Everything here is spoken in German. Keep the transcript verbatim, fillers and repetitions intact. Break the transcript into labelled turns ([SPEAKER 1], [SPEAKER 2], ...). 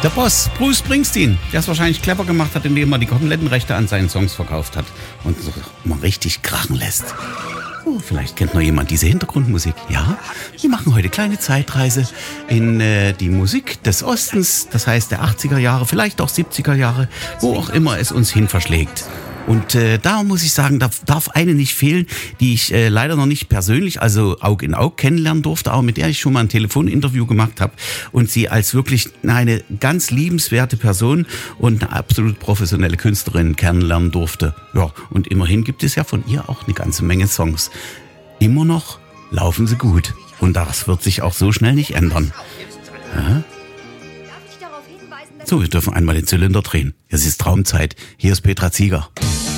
[SPEAKER 1] Der Boss, Bruce Springsteen, der es wahrscheinlich clever gemacht hat, indem er die kompletten Rechte an seinen Songs verkauft hat und so mal richtig krachen lässt. Oh, vielleicht kennt noch jemand diese Hintergrundmusik. Ja, wir machen heute kleine Zeitreise in äh, die Musik des Ostens, das heißt der achtziger Jahre, vielleicht auch siebziger Jahre, wo auch immer es uns hin verschlägt. Und äh, da muss ich sagen, darf, darf eine nicht fehlen, die ich äh, leider noch nicht persönlich, also Aug in Aug kennenlernen durfte, aber mit der ich schon mal ein Telefoninterview gemacht habe und sie als wirklich eine ganz liebenswerte Person und eine absolut professionelle Künstlerin kennenlernen durfte. Ja, und immerhin gibt es ja von ihr auch eine ganze Menge Songs. Immer noch laufen sie gut und das wird sich auch so schnell nicht ändern. Ja? So, wir dürfen einmal den Zylinder drehen. Es ist Traumzeit. Hier ist Petra Zieger.